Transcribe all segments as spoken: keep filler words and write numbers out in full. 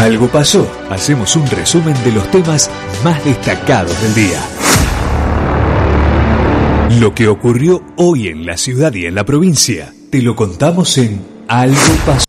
Algo pasó. Hacemos un resumen de los temas más destacados del día. Lo que ocurrió hoy en la ciudad y en la provincia, te lo contamos en Algo pasó.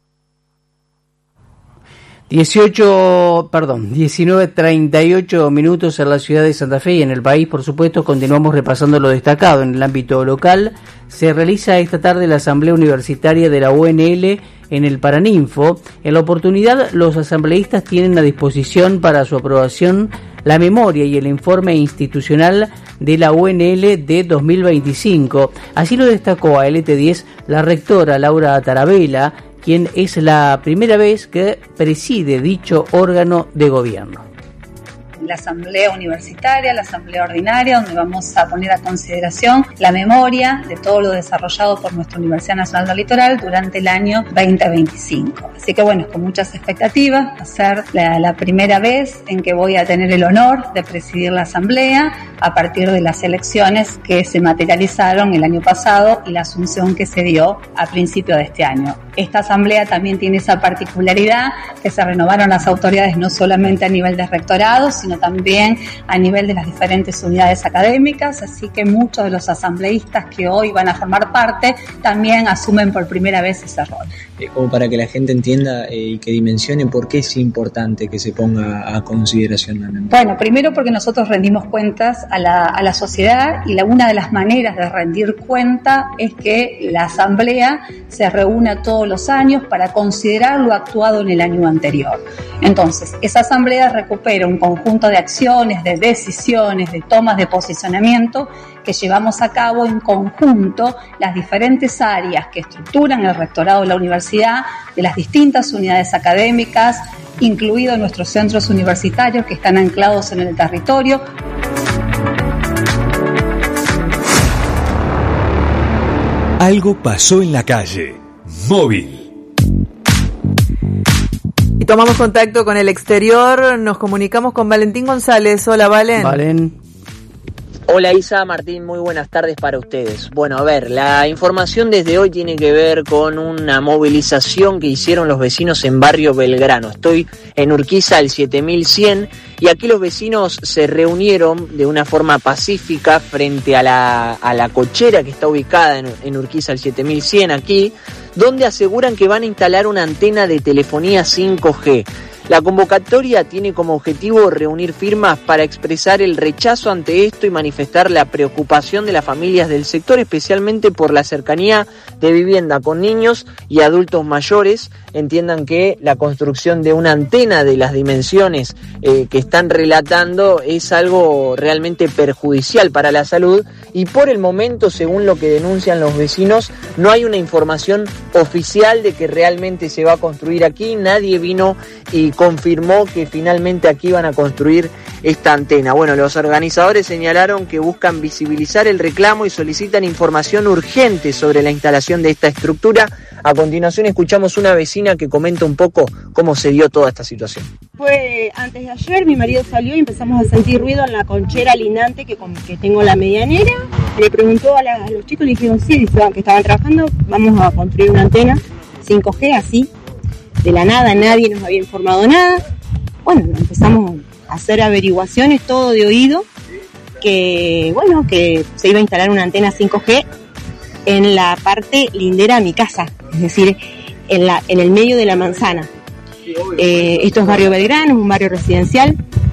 dieciocho, perdón, diecinueve treinta y ocho minutos en la ciudad de Santa Fe y en el país, por supuesto. Continuamos repasando lo destacado en el ámbito local. Se realiza esta tarde la Asamblea Universitaria de la U N L en el Paraninfo. En la oportunidad, los asambleístas tienen a disposición para su aprobación la memoria y el informe institucional de la U N L de dos mil veinticinco. Así lo destacó a L T diez la rectora Laura Tarabella, quien es la primera vez que preside dicho órgano de gobierno. La Asamblea Universitaria, la Asamblea Ordinaria, donde vamos a poner a consideración la memoria de todo lo desarrollado por nuestra Universidad Nacional del Litoral durante el año veinte veinticinco. Así que bueno, con muchas expectativas, va a ser la, la primera vez en que voy a tener el honor de presidir la Asamblea a partir de las elecciones que se materializaron el año pasado y la asunción que se dio a principio de este año. Esta Asamblea también tiene esa particularidad que se renovaron las autoridades no solamente a nivel de rectorado, sino también a nivel de las diferentes unidades académicas, así que muchos de los asambleístas que hoy van a formar parte también asumen por primera vez ese rol. Eh, como para que la gente entienda eh, y que dimensione por qué es importante que se ponga a consideración la memoria. Bueno, primero porque nosotros rendimos cuentas a la, a la sociedad y la, una de las maneras de rendir cuenta es que la Asamblea se reúna todos los años para considerar lo actuado en el año anterior. Entonces, esa Asamblea recupera un conjunto de acciones, de decisiones, de tomas de posicionamiento que llevamos a cabo en conjunto las diferentes áreas que estructuran el rectorado de la universidad, de las distintas unidades académicas, incluidos nuestros centros universitarios que están anclados en el territorio. Algo pasó en la calle. Móvil. Y tomamos contacto con el exterior, nos comunicamos con Valentín González. Hola, Valen. Valen. Hola Isa, Martín, muy buenas tardes para ustedes. Bueno, a ver, la información desde hoy tiene que ver con una movilización que hicieron los vecinos en Barrio Belgrano. Estoy en Urquiza, el siete mil cien, y aquí los vecinos se reunieron de una forma pacífica frente a la, a la cochera que está ubicada en, en Urquiza, el siete mil cien, aquí, donde aseguran que van a instalar una antena de telefonía cinco G. La convocatoria tiene como objetivo reunir firmas para expresar el rechazo ante esto y manifestar la preocupación de las familias del sector, especialmente por la cercanía de vivienda con niños y adultos mayores. Entiendan que la construcción de una antena de las dimensiones eh, que están relatando es algo realmente perjudicial para la salud y por el momento, según lo que denuncian los vecinos, no hay una información oficial de que realmente se va a construir aquí. Nadie vino y confirmó que finalmente aquí van a construir esta antena. Bueno, los organizadores señalaron que buscan visibilizar el reclamo y solicitan información urgente sobre la instalación de esta estructura. A continuación escuchamos una vecina que comenta un poco cómo se dio toda esta situación. Fue antes de ayer, mi marido salió y empezamos a sentir ruido en la conchera lindante que, que tengo la medianera. Le preguntó a, la, a los chicos, le dijeron sí, que estaban trabajando, vamos a construir una antena cinco G así. De la nada, nadie nos había informado nada. Bueno, empezamos a hacer averiguaciones, todo de oído, que bueno, que se iba a instalar una antena cinco G en la parte lindera a mi casa, es decir, en, la, en el medio de la manzana. Eh, esto es Barrio Belgrano, es un barrio residencial.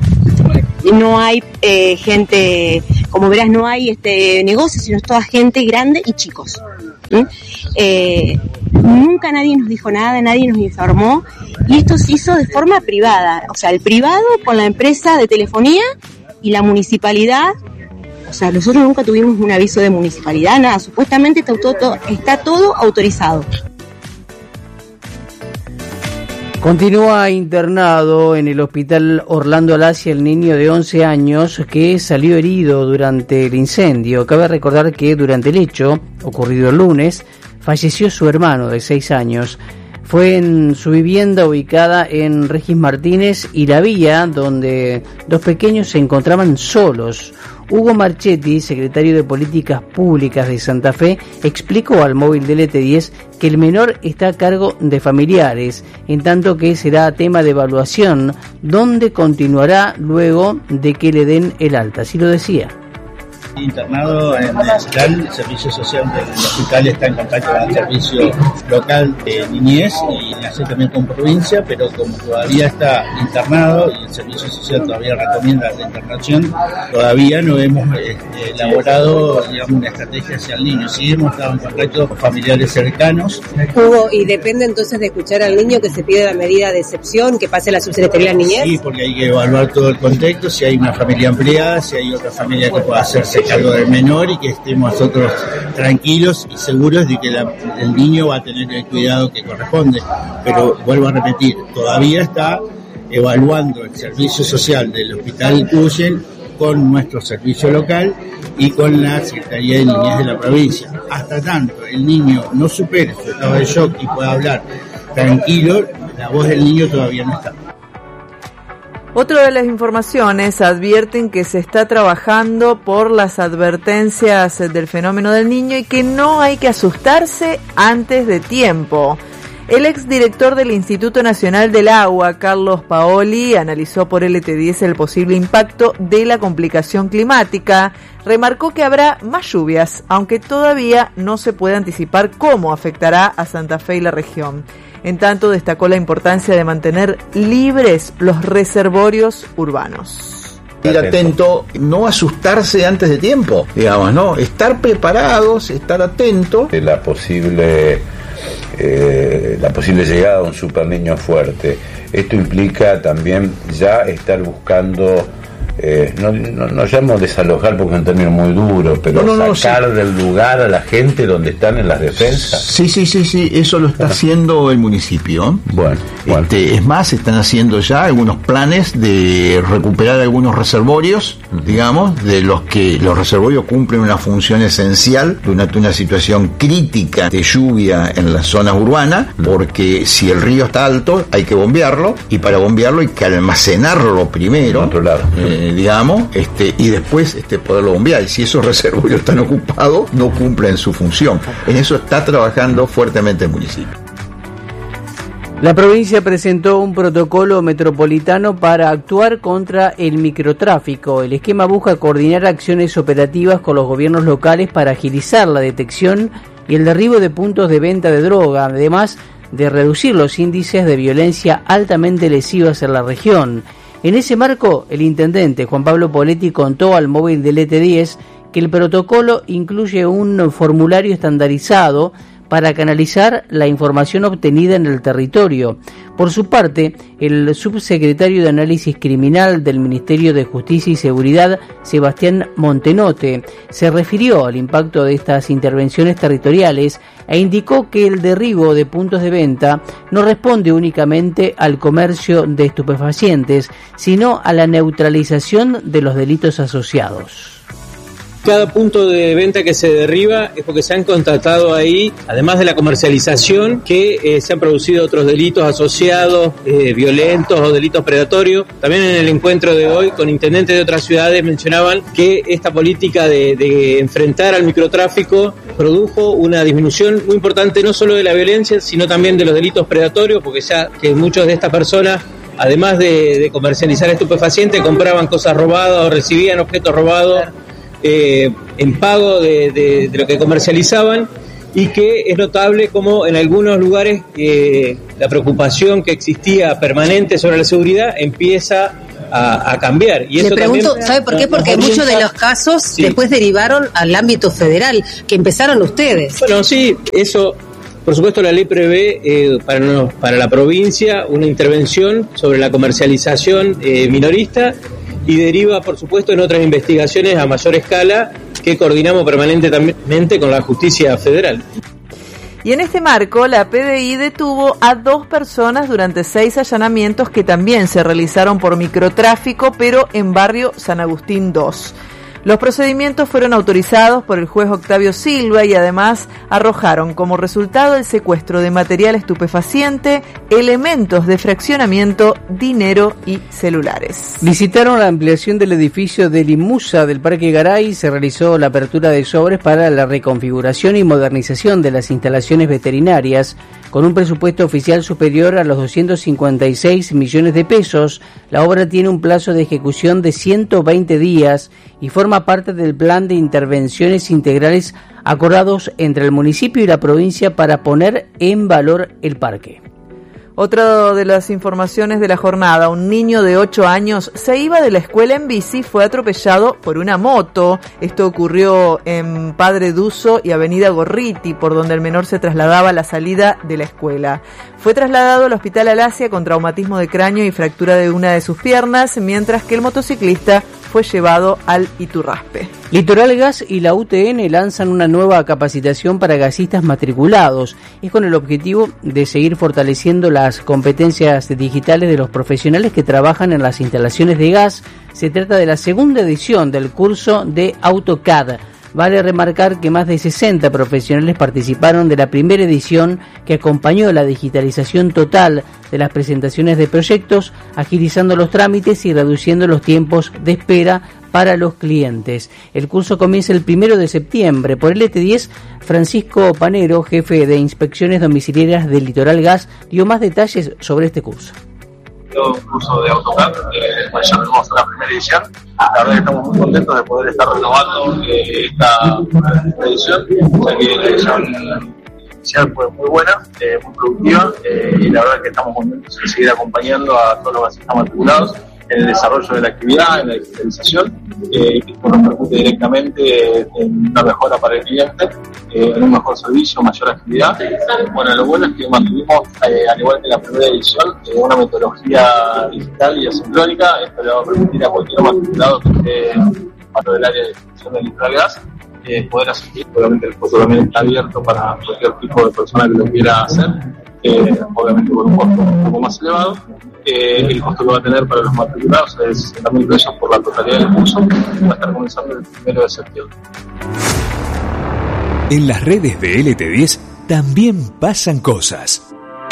No hay eh, gente, como verás, no hay este negocio, sino es toda gente grande y chicos. ¿Mm? Eh, nunca nadie nos dijo nada, nadie nos informó y esto se hizo de forma privada, o sea, el privado con la empresa de telefonía y la municipalidad. O sea, nosotros nunca tuvimos un aviso de municipalidad, nada, supuestamente está todo, está todo autorizado. Continúa internado en el hospital Orlando Lacia el niño de once años que salió herido durante el incendio. Cabe recordar que durante el hecho, ocurrido el lunes, falleció su hermano de seis años. Fue en su vivienda ubicada en Regis Martínez y La Vía, donde dos pequeños se encontraban solos. Hugo Marchetti, secretario de Políticas Públicas de Santa Fe, explicó al móvil del E T diez que el menor está a cargo de familiares, en tanto que será tema de evaluación, donde continuará luego de que le den el alta. Así lo decía. Internado en el hospital, el servicio social del hospital está en contacto con el servicio local de niñez y así también con provincia, pero como todavía está internado y el servicio social todavía recomienda la internación, todavía no hemos eh, elaborado, digamos, una estrategia hacia el niño. Sí hemos estado en contacto con familiares cercanos. Hugo, ¿y depende entonces de escuchar al niño que se pide la medida de excepción, que pase a la subsecretaría de niñez? Sí, porque hay que evaluar todo el contexto, si hay una familia ampliada, si hay otra familia que pueda hacerse cargo del menor y que estemos nosotros tranquilos y seguros de que la, el niño va a tener el cuidado que corresponde. Pero vuelvo a repetir, todavía está evaluando el servicio social del Hospital Cuyen con nuestro servicio local y con la Secretaría de Niñez de la provincia. Hasta tanto el niño no supere su estado de shock y pueda hablar tranquilo, la voz del niño todavía no está. Otra de las informaciones advierten que se está trabajando por las advertencias del fenómeno del niño y que no hay que asustarse antes de tiempo. El exdirector del Instituto Nacional del Agua, Carlos Paoli, analizó por L T diez el posible impacto de la complicación climática. Remarcó que habrá más lluvias, aunque todavía no se puede anticipar cómo afectará a Santa Fe y la región. En tanto, destacó la importancia de mantener libres los reservorios urbanos. Ir atento, no asustarse antes de tiempo, digamos, ¿no? Estar preparados, estar atentos. La posible, eh, la posible llegada de un superniño fuerte. Esto implica también ya estar buscando, eh, no, no, no llamo desalojar porque es un término muy duro, pero no, no, sacar no, sí. del lugar a la gente donde están en las defensas. Sí, sí, sí, sí, eso lo está haciendo el municipio. Bueno, bueno. Este, es más, están haciendo ya algunos planes de recuperar algunos reservorios, uh-huh. digamos, de los que los reservorios cumplen una función esencial durante una situación crítica de lluvia en las zonas urbanas, uh-huh. porque si el río está alto hay que bombearlo, y para bombearlo hay que almacenarlo primero. Otro lado. Eh, digamos, este, y después este, poderlo bombear. Y si esos reservorios están ocupados, no cumplen su función. En eso está trabajando fuertemente el municipio. La provincia presentó un protocolo metropolitano para actuar contra el microtráfico. El esquema busca coordinar acciones operativas con los gobiernos locales para agilizar la detección y el derribo de puntos de venta de droga, además de reducir los índices de violencia altamente lesivas en la región. En ese marco, el intendente Juan Pablo Poletti contó al móvil del E T diez que el protocolo incluye un formulario estandarizado para canalizar la información obtenida en el territorio. Por su parte, el subsecretario de Análisis Criminal del Ministerio de Justicia y Seguridad, Sebastián Montenote, se refirió al impacto de estas intervenciones territoriales e indicó que el derribo de puntos de venta no responde únicamente al comercio de estupefacientes, sino a la neutralización de los delitos asociados. Cada punto de venta que se derriba es porque se han constatado ahí, además de la comercialización, que eh, se han producido otros delitos asociados, eh, violentos o delitos predatorios. También en el encuentro de hoy con intendentes de otras ciudades mencionaban que esta política de, de enfrentar al microtráfico produjo una disminución muy importante no solo de la violencia, sino también de los delitos predatorios, porque ya que muchas de estas personas, además de, de comercializar estupefacientes, compraban cosas robadas o recibían objetos robados Eh, en pago de, de, de lo que comercializaban, y que es notable como en algunos lugares eh, la preocupación que existía permanente sobre la seguridad empieza a, a cambiar. Y Le eso pregunto, también, ¿sabe por qué? Porque orienta, muchos de los casos sí. después derivaron al ámbito federal, que empezaron ustedes. Bueno, sí, eso, por supuesto, la ley prevé eh, para, no, para la provincia una intervención sobre la comercialización eh, minorista, y deriva, por supuesto, en otras investigaciones a mayor escala que coordinamos permanentemente con la justicia federal. Y en este marco, la P D I detuvo a dos personas durante seis allanamientos que también se realizaron por microtráfico, pero en barrio San Agustín dos. Los procedimientos fueron autorizados por el juez Octavio Silva y además arrojaron como resultado el secuestro de material estupefaciente, elementos de fraccionamiento, dinero y celulares. Visitaron la ampliación del edificio de Limusa del Parque Garay y se realizó la apertura de sobres para la reconfiguración y modernización de las instalaciones veterinarias con un presupuesto oficial superior a los doscientos cincuenta y seis millones de pesos. La obra tiene un plazo de ejecución de ciento veinte días y forma parte del plan de intervenciones integrales acordados entre el municipio y la provincia para poner en valor el parque. Otra de las informaciones de la jornada, un niño de ocho años se iba de la escuela en bici, fue atropellado por una moto. Esto ocurrió en Padre Duso y Avenida Gorriti, por donde el menor se trasladaba a la salida de la escuela. Fue trasladado al Hospital Alasia con traumatismo de cráneo y fractura de una de sus piernas, mientras que el motociclista fue llevado al Iturraspe. Litoral Gas y la U T N lanzan una nueva capacitación para gasistas matriculados. Es con el objetivo de seguir fortaleciendo las competencias digitales de los profesionales que trabajan en las instalaciones de gas. Se trata de la segunda edición del curso de AutoCAD. Vale remarcar que más de sesenta profesionales participaron de la primera edición que acompañó la digitalización total de las presentaciones de proyectos, agilizando los trámites y reduciendo los tiempos de espera para los clientes. El curso comienza el primero de septiembre. Por el E T diez, Francisco Panero, jefe de inspecciones domiciliarias del Litoral Gas, dio más detalles sobre este curso. Un curso de AutoCAD, eh, pues ya tenemos la primera edición. La verdad que estamos muy contentos de poder estar renovando eh, esta edición, ya que la edición inicial fue muy buena, eh, muy productiva, eh, y la verdad que estamos contentos de seguir acompañando a todos los gasistas matriculados en el desarrollo de la actividad, en la digitalización, eh, y que nos permite directamente en una mejora para el cliente, eh, en un mejor servicio, mayor agilidad. Bueno, lo bueno es que mantuvimos, eh, al igual que la primera edición, eh, una metodología digital y asincrónica. Esto le va a permitir a cualquier matriculado que esté dentro del área de distribución del Litoral Gas eh, poder asistir. Obviamente el curso también está abierto para cualquier tipo de persona que lo quiera hacer, eh, obviamente por un costo un poco más elevado. Eh, el costo que va a tener para los matriculados es sesenta mil pesos por la totalidad del curso. Va a estar comenzando el primero de septiembre. En las redes de L T diez también pasan cosas.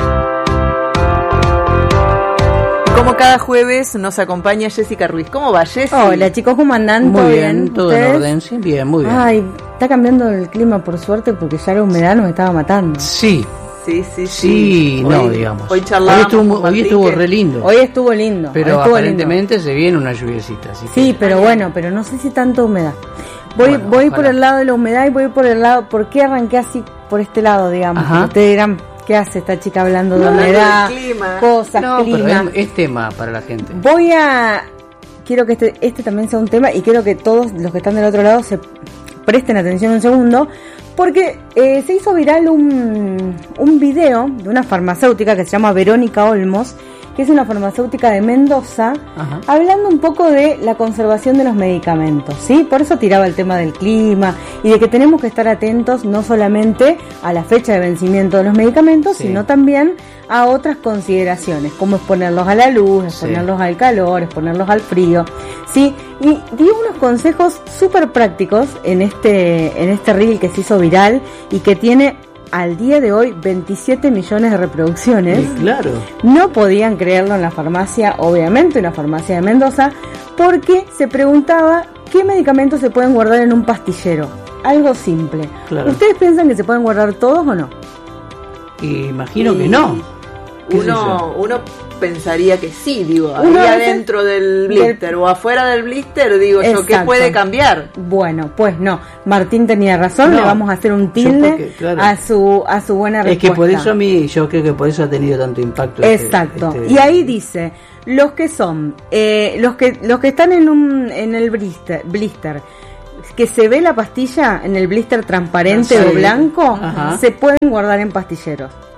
Como cada jueves nos acompaña Jessica Ruiz. ¿Cómo va, Jessy? Hola chicos, ¿cómo andan? Muy bien, todo en orden, sí, bien, muy bien. Ay, está cambiando el clima por suerte porque ya la humedad nos estaba matando. Sí. Sí, sí, sí. Sí, hoy, no, digamos. Hoy charlamos. Hoy estuvo, hoy estuvo re lindo. Hoy estuvo lindo. Pero estuvo aparentemente lindo. se viene una lluviecita. Así sí, que... pero bueno, pero no sé si tanta humedad. Voy, Bueno, voy ojalá. por el lado de la humedad y voy por el lado. ¿Por qué arranqué así por este lado, digamos? Ajá. Ustedes dirán, ¿qué hace esta chica hablando de No, humedad? clima. Cosas, No, clima. pero es, es tema para la gente. Voy a... Quiero que este, este también sea un tema y quiero que todos los que están del otro lado se presten atención un segundo, porque eh, se hizo viral un, un video de una farmacéutica que se llama Verónica Olmos, que es una farmacéutica de Mendoza, Ajá. hablando un poco de la conservación de los medicamentos, ¿sí? Por eso tiraba el tema del clima y de que tenemos que estar atentos no solamente a la fecha de vencimiento de los medicamentos, Sí. sino también a otras consideraciones, como exponerlos a la luz, exponerlos al calor, exponerlos al frío, ¿sí? Y dio unos consejos súper prácticos en este, en este reel que se hizo viral y que tiene al día de hoy veintisiete millones de reproducciones. Sí, claro. No podían creerlo en la farmacia, obviamente, en la farmacia de Mendoza, porque se preguntaba qué medicamentos se pueden guardar en un pastillero. Algo simple. Claro. ¿Ustedes piensan que se pueden guardar todos o no? Y imagino Y que no. ¿Qué sé Uno, uno pensaría que sí, digo, Uno ahí a veces- adentro del blister o afuera del blister, digo yo, ¿qué Exacto. puede cambiar? Bueno, pues no. Martín tenía razón, No. le vamos a hacer un Yo tilde porque, claro. a su a su buena Es respuesta. que por eso a mí, yo creo que por eso ha tenido tanto impacto. este- Exacto. este- Y ahí dice, los que son, eh, los que los que están en un en el blister, blister que se ve la pastilla en el blister transparente Sí. o blanco, Ajá. se pueden guardar en pastilleros.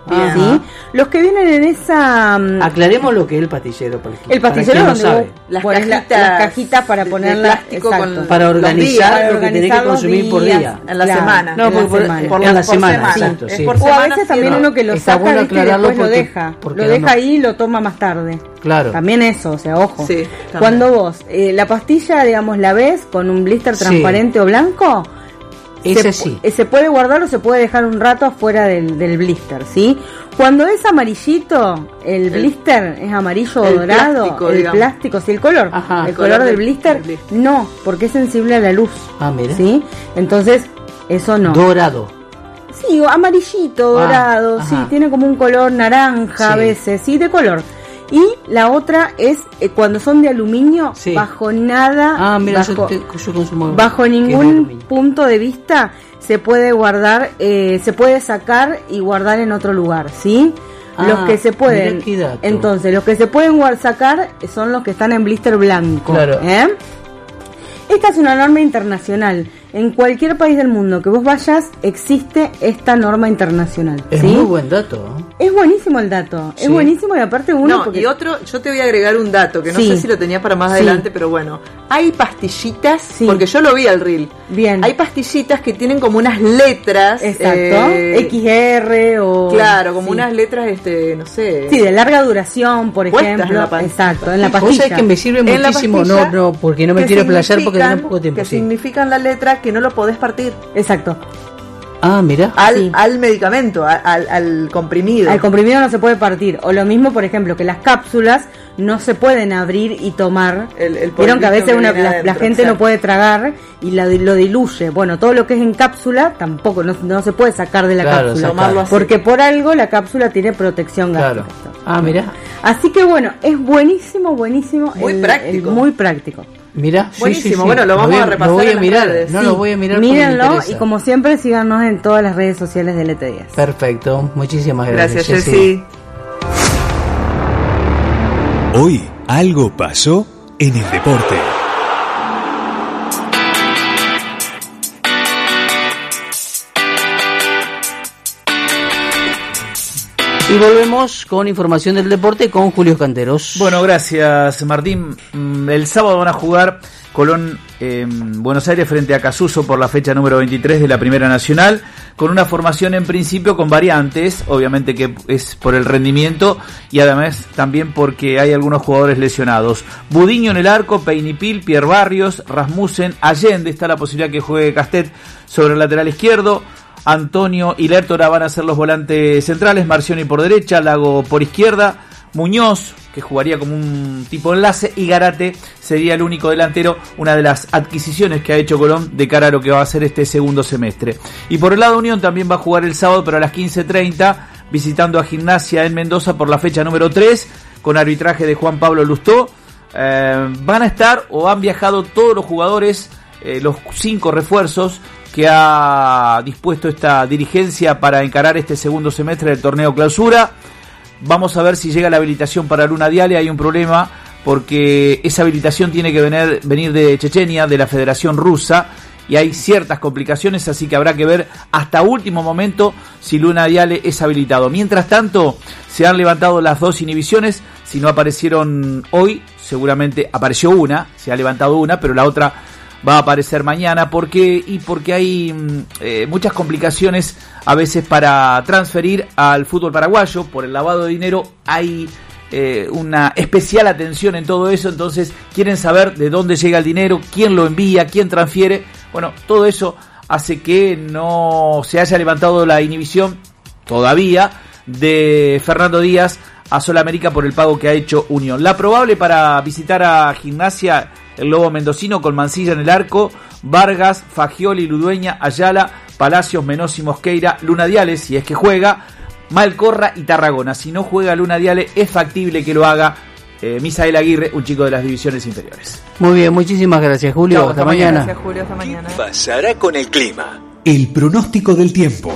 Bien. ¿sí? Los que vienen en esa... Um, aclaremos lo que es el pastillero. Por ejemplo, el pastillero para donde no vos, sabe. las, cajitas, la, las cajitas para de, ponerla, de plástico con, para organizar días, lo que tenés que consumir días, por día. En la claro, semana. No, en por, la por, semana. por, en la semana, semana. Exacto, sí. O a veces también uno que lo está saca, bueno ¿viste? Y después lo deja. Lo deja no. ahí y lo toma más tarde. Claro. También eso, o sea, ojo. Sí, cuando vos eh, la pastilla, digamos, la ves con un blister transparente sí. o blanco, ese se, sí. se puede guardar o se puede dejar un rato afuera del, del blister, ¿sí? Cuando es amarillito, el, el blister es amarillo o dorado, plástico, el digamos. plástico, sí, el color, Ajá, el, el color, color del blister, blister, no, porque es sensible a la luz. Ah, mira. ¿Sí? Entonces, eso no. Dorado. Sí, amarillito, dorado, ah, sí, tiene como un color naranja sí. a veces, sí, de color. Y la otra es eh, cuando son de aluminio, sí. bajo nada, ah, mira, bajo, yo, te, yo consumo bajo ningún punto de vista se puede guardar, eh, se puede sacar y guardar en otro lugar, ¿sí? Ah, los que se pueden, entonces los que se pueden sacar son los que están en blister blanco. Claro. ¿eh? Esta es una norma internacional. En cualquier país del mundo que vos vayas, existe esta norma internacional. Es ¿sí? muy buen dato. Es buenísimo el dato. Sí. Es buenísimo y aparte uno... No, porque... y otro, yo te voy a agregar un dato, que no sí. sé si lo tenía para más sí. adelante, pero bueno. Hay pastillitas, sí. porque yo lo vi al reel. Bien. Hay pastillitas que tienen como unas letras. Exacto. Eh, X R o... Claro, como sí. unas letras, este, no sé... Sí, de larga duración, por ejemplo. En la Exacto, en la pastilla. Cosa que me sirve muchísimo, no, no, porque no me quiero playar porque tengo poco tiempo. Que sí. significan la letra que no lo podés partir. Exacto. Ah, mira. Al, sí. al medicamento, al, al comprimido. Al comprimido no se puede partir. O lo mismo, por ejemplo, que las cápsulas no se pueden abrir y tomar. El, el Vieron que a veces que una, la, adentro, la gente exacto. no puede tragar y la, lo diluye. Bueno, todo lo que es en cápsula tampoco, no, no se puede sacar de la claro, cápsula. Tomarlo así. Porque por algo la cápsula tiene protección gástrica. Claro. Ah, mira. Así que bueno, es buenísimo, buenísimo. Muy el, práctico. El, muy práctico. Mira, buenísimo, sí, sí, sí. bueno, lo vamos voy, a repasar. Lo voy a en mirar, redes. no sí. lo voy a mirar. Mírenlo y como siempre síganos en todas las redes sociales de L T diez. Perfecto, muchísimas gracias. Gracias, Jessy. Hoy algo pasó en el deporte. Y volvemos con información del deporte con Julio Canteros. Bueno, gracias Martín. El sábado van a jugar Colón en Buenos Aires frente a Casuso por la fecha número veintitrés de la Primera Nacional, con una formación en principio con variantes, obviamente que es por el rendimiento y además también porque hay algunos jugadores lesionados. Budiño en el arco, Peinipil, Pierre Barrios, Rasmussen, Allende, está la posibilidad que juegue Castet sobre el lateral izquierdo. Antonio y Lertora van a ser los volantes centrales, Marcioni por derecha, Lago por izquierda, Muñoz, que jugaría como un tipo de enlace, y Garate sería el único delantero, una de las adquisiciones que ha hecho Colón de cara a lo que va a ser este segundo semestre. Y por el lado Unión también va a jugar el sábado, pero a las quince treinta, visitando a Gimnasia en Mendoza por la fecha número tres, con arbitraje de Juan Pablo Lustó. Eh, van a estar o han viajado todos los jugadores, eh, los cinco refuerzos que ha dispuesto esta dirigencia para encarar este segundo semestre del torneo clausura. Vamos a ver si llega la habilitación para Luna Diale. Hay un problema porque esa habilitación tiene que venir, venir de Chechenia, de la Federación Rusa, y hay ciertas complicaciones, así que habrá que ver hasta último momento si Luna Diale es habilitado. Mientras tanto, se han levantado las dos inhibiciones. Si no aparecieron hoy, seguramente apareció una, se ha levantado una, pero la otra va a aparecer mañana. ¿Por qué? Y porque hay eh, muchas complicaciones a veces para transferir al fútbol paraguayo. Por el lavado de dinero hay eh, una especial atención en todo eso. Entonces quieren saber de dónde llega el dinero, quién lo envía, quién transfiere. Bueno, todo eso hace que no se haya levantado la inhibición todavía de Fernando Díaz a Sol América por el pago que ha hecho Unión. La probable para visitar a Gimnasia, el Lobo Mendocino, con Mancilla en el arco, Vargas, Fagioli, Ludueña, Ayala, Palacios, Menossi, Mosqueira, Luna Diale, si es que juega, Malcorra y Tarragona. Si no juega Luna Diale, es factible que lo haga eh, Misael Aguirre, un chico de las divisiones inferiores. Muy bien, muchísimas gracias, Julio. Chau, hasta, hasta mañana. Gracias, Julio, hasta mañana. ¿Qué pasará con el clima? El pronóstico del tiempo.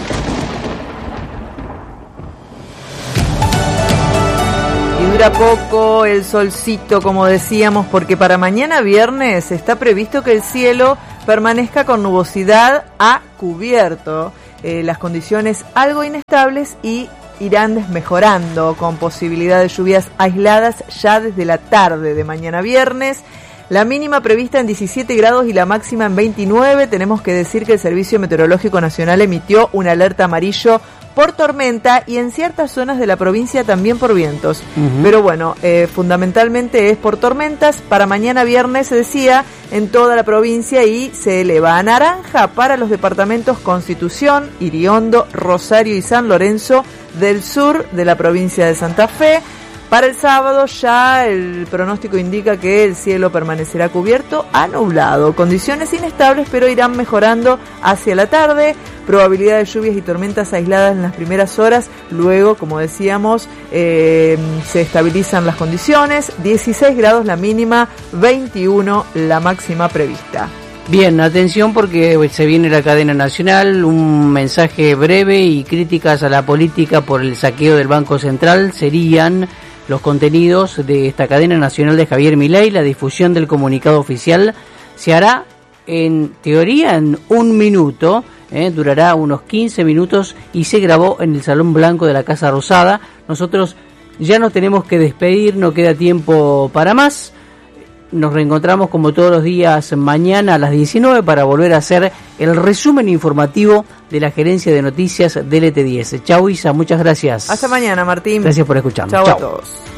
Y dura poco el solcito, como decíamos, porque para mañana viernes está previsto que el cielo permanezca con nubosidad a cubierto, eh, las condiciones algo inestables y irán desmejorando, con posibilidad de lluvias aisladas ya desde la tarde de mañana viernes. La mínima prevista en diecisiete grados y la máxima en veintinueve. Tenemos que decir que el Servicio Meteorológico Nacional emitió una alerta amarillo por tormenta y en ciertas zonas de la provincia también por vientos. Uh-huh. Pero bueno, eh, fundamentalmente es por tormentas. Para mañana viernes se decía en toda la provincia y se eleva a naranja para los departamentos Constitución, Iriondo, Rosario y San Lorenzo del sur de la provincia de Santa Fe. Para el sábado ya el pronóstico indica que el cielo permanecerá cubierto a nublado. Condiciones inestables, pero irán mejorando hacia la tarde. Probabilidad de lluvias y tormentas aisladas en las primeras horas. Luego, como decíamos, eh, se estabilizan las condiciones. dieciséis grados la mínima, veintiuno la máxima prevista. Bien, atención porque se viene la cadena nacional, un mensaje breve y críticas a la política por el saqueo del Banco Central serían los contenidos de esta cadena nacional de Javier Milei. La difusión del comunicado oficial se hará en teoría en un minuto, eh, durará unos quince minutos y se grabó en el Salón Blanco de la Casa Rosada. Nosotros ya nos tenemos que despedir, no queda tiempo para más. Nos reencontramos como todos los días mañana a las diecinueve para volver a hacer el resumen informativo de la Gerencia de Noticias del E T diez. Chau Isa, muchas gracias. Hasta mañana, Martín. Gracias por escucharnos. Chau Chau. a todos.